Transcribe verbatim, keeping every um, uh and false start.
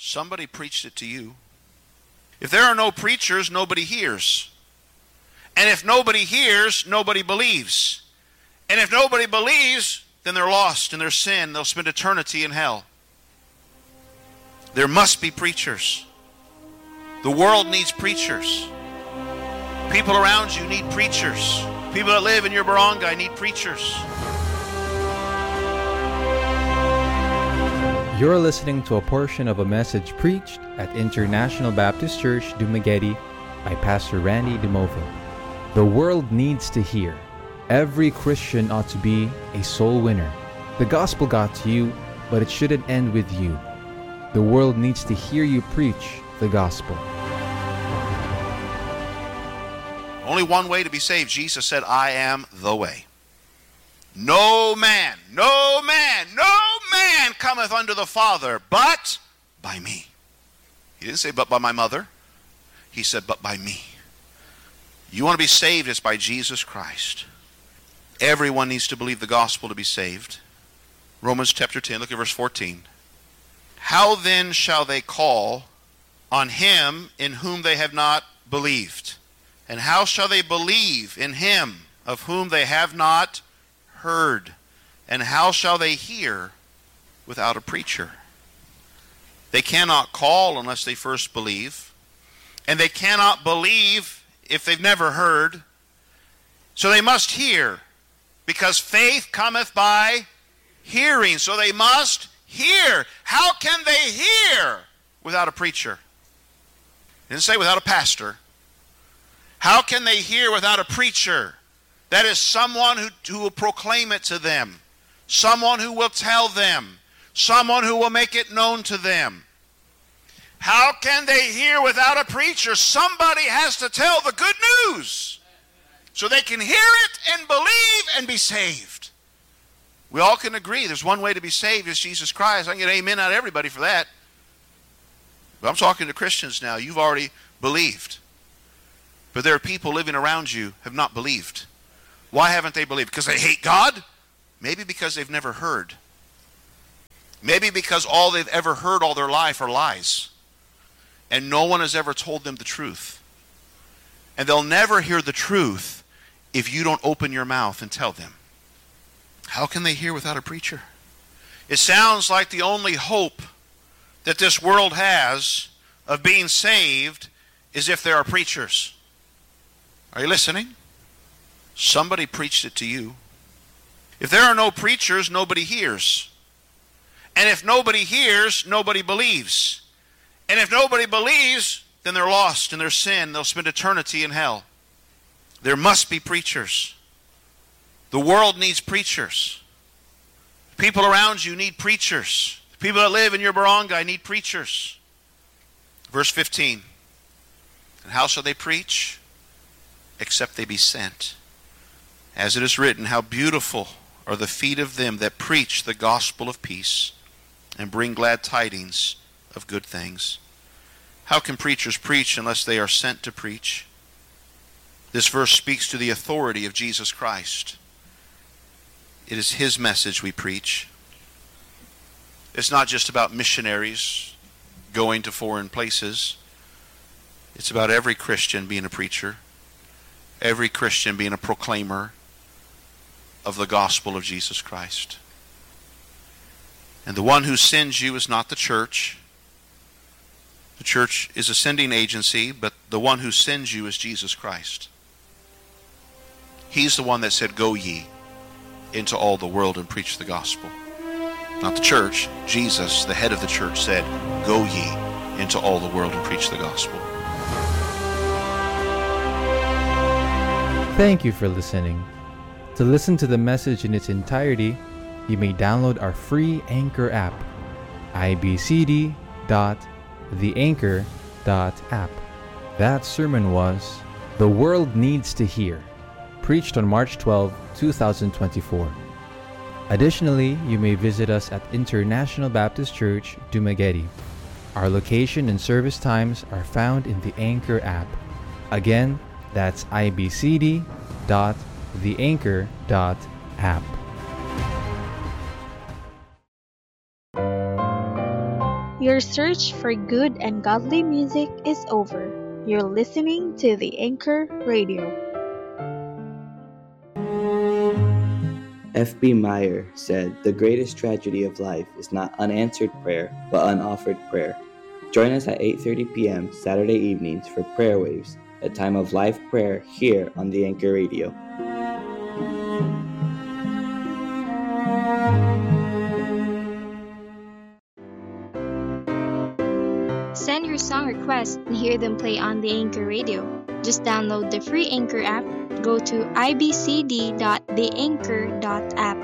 Somebody preached it to you. If there are no preachers, nobody hears. And if nobody hears, nobody believes. And if nobody believes, then they're lost in their sin. They'll spend eternity in hell. There must be preachers. The world needs preachers. People around you need preachers. People that live in your barangay need preachers. You're listening to a portion of a message preached at International Baptist Church, Dumaguete by Pastor Randy DeMovo. The world needs to hear. Every Christian ought to be a soul winner. The gospel got to you, but it shouldn't end with you. The world needs to hear you preach the gospel. Only one way to be saved. Jesus said, I am the way. No man, no man, no man cometh unto the Father but by me. He didn't say, but by my mother. He said, but by me. You want to be saved, it's by Jesus Christ. Everyone needs to believe the gospel to be saved. Romans chapter ten, look at verse fourteen. How then shall they call on him in whom they have not believed? And how shall they believe in him of whom they have not heard? And how shall they hear without a preacher? They cannot call unless they first believe. And they cannot believe if they've never heard. So they must hear, because faith cometh by hearing. So they must hear. How can they hear without a preacher? It didn't say without a pastor. How can they hear without a preacher? That is someone who, who will proclaim it to them. Someone who will tell them. Someone who will make it known to them. How can they hear without a preacher? Somebody has to tell the good news so they can hear it and believe and be saved. We all can agree there's one way to be saved, is Jesus Christ. I can get amen out of everybody for that. But I'm talking to Christians now. You've already believed. But there are people living around you who have not believed. Why haven't they believed? Because they hate God? Maybe because they've never heard. Maybe because all they've ever heard all their life are lies. And no one has ever told them the truth. And they'll never hear the truth if you don't open your mouth and tell them. How can they hear without a preacher? It sounds like the only hope that this world has of being saved is if there are preachers. Are you listening? Somebody preached it to you. If there are no preachers, nobody hears. And if nobody hears, nobody believes. And if nobody believes, then they're lost in their sin. They'll spend eternity in hell. There must be preachers. The world needs preachers. People around you need preachers. People that live in your barangay need preachers. Verse fifteen. And how shall they preach? Except they be sent. As it is written, how beautiful are the feet of them that preach the gospel of peace and bring glad tidings of good things. How can preachers preach unless they are sent to preach? This verse speaks to the authority of Jesus Christ. It is his message we preach. It's not just about missionaries going to foreign places. It's about every Christian being a preacher. Every Christian being a proclaimer of the gospel of Jesus Christ. And the one who sends you is not the church. The church is a sending agency, but the one who sends you is Jesus Christ. He's the one that said, go ye into all the world and preach the gospel. Not the church. Jesus, the head of the church, said, go ye into all the world and preach the gospel. Thank you for listening. To listen to the message in its entirety, you may download our free Anchor app, i b c d dot the anchor dot app. That sermon was The World Needs to Hear, preached on March twelfth, twenty twenty-four. Additionally, you may visit us at International Baptist Church, Dumaguete. Our location and service times are found in the Anchor app. Again, that's i b c d dot the anchor dot app. Your search for good and godly music is over. You're listening to the Anchor Radio. F B Meyer said, "The greatest tragedy of life is not unanswered prayer, but unoffered prayer." Join us at eight thirty p.m. Saturday evenings for Prayer Waves, a time of live prayer here on the Anchor Radio. Send your song requests and hear them play on the Anchor Radio. Just download the free Anchor app, go to i b c d dot the anchor dot app,